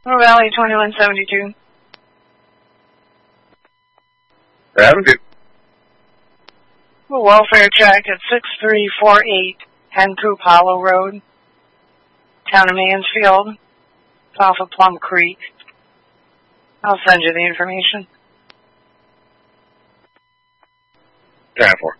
Moore Valley 2172. That'll do. Welfare check at 6348 Hencoop Hollow Road, Town of Mansfield, off of Plum Creek. I'll send you the information. 10-4.